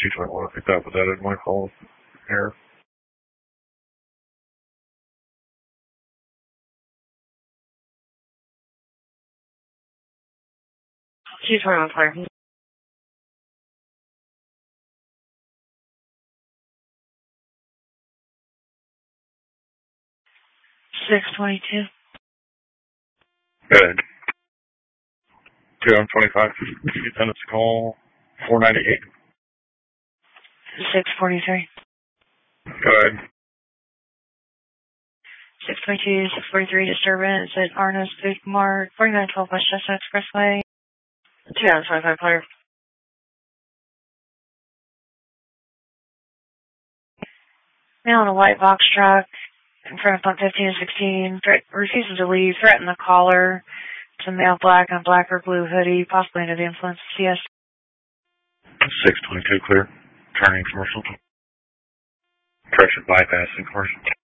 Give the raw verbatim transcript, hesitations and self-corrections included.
two twenty-one, I picked up, but that is my fault. Error. two twenty-one, clear. six twenty-two. Go ahead. two twenty-five, attendance call four ninety-eight. six forty-three. Go ahead. six twenty-two, six forty-three, disturbance at Arnos Food Mart, forty-nine twelve West Chestnut Expressway. two twenty-five, clear. Now on a white box truck in front of pump fifteen and sixteen, threat, refuses to leave, threaten the caller to male black and black or blue hoodie, possibly under the influence of C S. six twenty-two, clear. Turning commercial. Correction bypass in commercial.